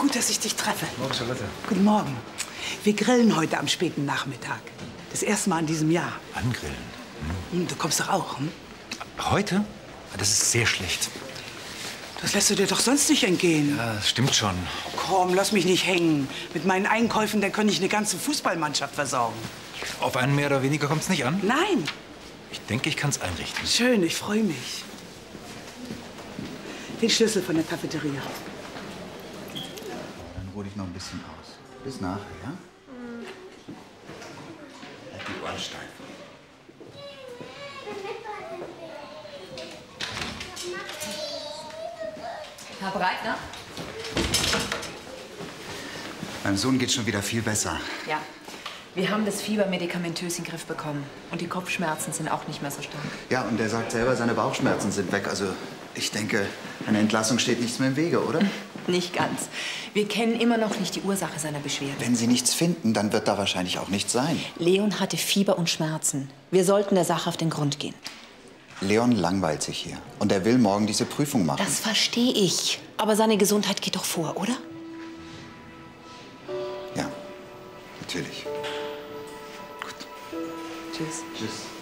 Gut, dass ich dich treffe. Morgen, Charlotte. Guten Morgen. Wir grillen heute am späten Nachmittag. Das erste Mal in diesem Jahr. Angrillen? Du kommst doch auch, hm? Heute? Das ist sehr schlecht. Das lässt du dir doch sonst nicht entgehen. Ja, das stimmt schon. Komm, lass mich nicht hängen. Mit meinen Einkäufen, da könnte ich eine ganze Fußballmannschaft versorgen. Auf einen mehr oder weniger kommt es nicht an? Nein. Ich denke, ich kann es einrichten. Schön, ich freue mich. Den Schlüssel von der Cafeteria. Dann ruh dich noch ein bisschen aus. Bis nachher, ja? Halt die Ohren steif. Herr Breitner? Meinem Sohn geht schon wieder viel besser. Ja. Wir haben das Fieber medikamentös in den Griff bekommen. Und die Kopfschmerzen sind auch nicht mehr so stark. Ja, und er sagt selber, seine Bauchschmerzen sind weg. Also ich denke, einer Entlassung steht nichts mehr im Wege, oder? Nicht ganz. Wir kennen immer noch nicht die Ursache seiner Beschwerden. Wenn Sie nichts finden, dann wird da wahrscheinlich auch nichts sein. Leon hatte Fieber und Schmerzen. Wir sollten der Sache auf den Grund gehen. Leon langweilt sich hier. Und er will morgen diese Prüfung machen. Das verstehe ich. Aber seine Gesundheit geht doch vor, oder? Ja, natürlich. Tschüss. Tschüss.